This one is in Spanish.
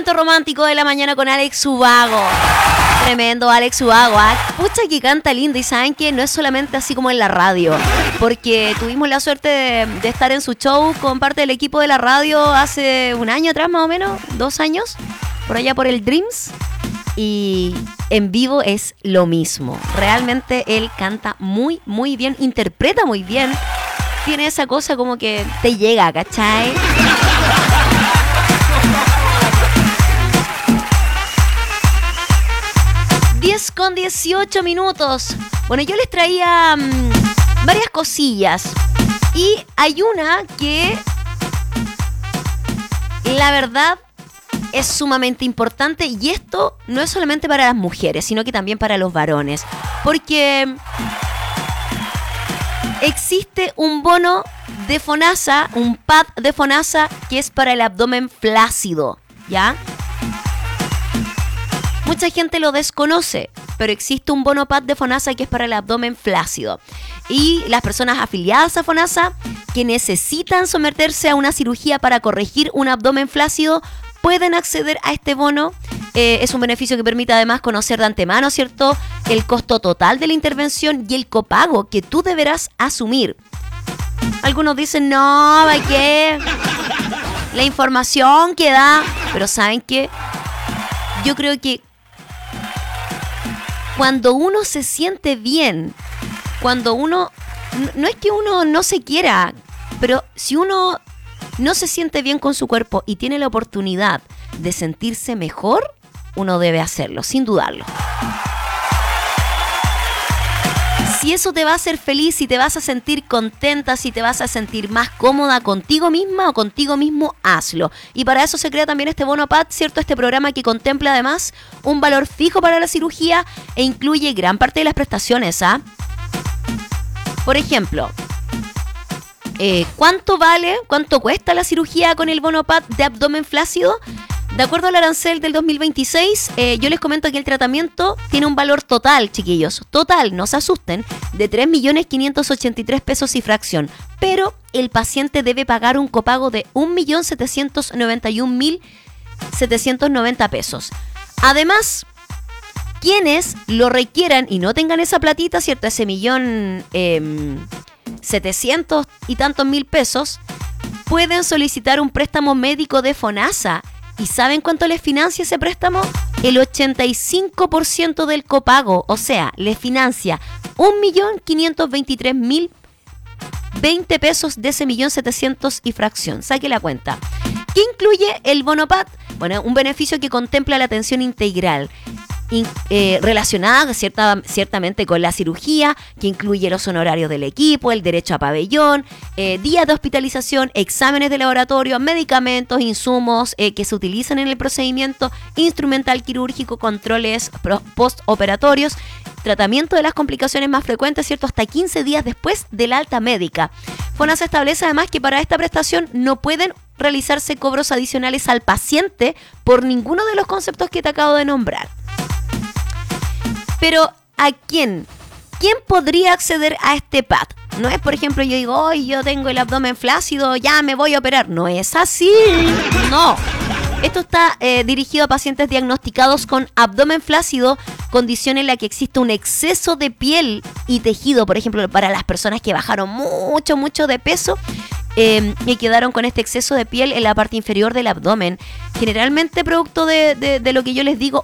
Momento romántico de la mañana con Alex Ubago. Tremendo Alex Ubago, ¿eh? Pucha que canta lindo. Y saben que no es solamente así como en la radio, porque tuvimos la suerte de estar en su show con parte del equipo de la radio hace un año atrás, más o menos, 2 años, por allá por el Dreams. Y en vivo es lo mismo. Realmente él canta muy, muy bien, interpreta muy bien. Tiene esa cosa como que te llega, ¿cachai? Con 18 minutos. Bueno, yo les traía varias cosillas. Y hay una que la verdad es sumamente importante. Y esto no es solamente para las mujeres, sino que también para los varones. Porque existe un bono de FONASA, un pad de FONASA que es para el abdomen flácido, ¿ya? Mucha gente lo desconoce, pero existe un bono pad de FONASA que es para el abdomen flácido. Y las personas afiliadas a FONASA que necesitan someterse a una cirugía para corregir un abdomen flácido pueden acceder a este bono. Es un beneficio que permite además conocer de antemano, ¿cierto?, el costo total de la intervención y el copago que tú deberás asumir. Algunos dicen, no, ¿para qué? La información que da. Pero ¿saben qué? Yo creo que cuando uno se siente bien, cuando uno, no es que uno no se quiera, pero si uno no se siente bien con su cuerpo y tiene la oportunidad de sentirse mejor, uno debe hacerlo, sin dudarlo. Si eso te va a hacer feliz, si te vas a sentir contenta, si te vas a sentir más cómoda contigo misma o contigo mismo, hazlo. Y para eso se crea también este bono pad, ¿cierto? Este programa que contempla además un valor fijo para la cirugía e incluye gran parte de las prestaciones, ¿ah? Por ejemplo, ¿cuánto cuesta la cirugía con el bono pad de abdomen flácido? De acuerdo al arancel del 2026, yo les comento que el tratamiento tiene un valor total, chiquillos, total, no se asusten, de 3.583 pesos y fracción. Pero el paciente debe pagar un copago de 1.791.790 pesos. Además, quienes lo requieran y no tengan esa platita, ¿cierto? Ese 1.700.000 y tantos mil pesos, pueden solicitar un préstamo médico de FONASA. ¿Y saben cuánto les financia ese préstamo? El 85% del copago. O sea, les financia 1.523.020 pesos de ese 1.700.000 y fracción. Saque la cuenta. ¿Qué incluye el bono pad? Bueno, un beneficio que contempla la atención integral. Relacionada ciertamente con la cirugía, que incluye los honorarios del equipo, el derecho a pabellón, días de hospitalización, exámenes de laboratorio, medicamentos, insumos que se utilizan en el procedimiento, instrumental quirúrgico, controles postoperatorios, tratamiento de las complicaciones más frecuentes, ¿cierto?, hasta 15 días después del alta médica. FONASA establece además que para esta prestación no pueden realizarse cobros adicionales al paciente por ninguno de los conceptos que te acabo de nombrar. Pero ¿a quién? ¿Quién podría acceder a este pad? No es, por ejemplo, yo digo, hoy yo tengo el abdomen flácido, ya me voy a operar. No es así. No. Esto está dirigido a pacientes diagnosticados con abdomen flácido, condición en la que existe un exceso de piel y tejido, por ejemplo, para las personas que bajaron mucho de peso y quedaron con este exceso de piel en la parte inferior del abdomen, generalmente producto de lo que yo les digo,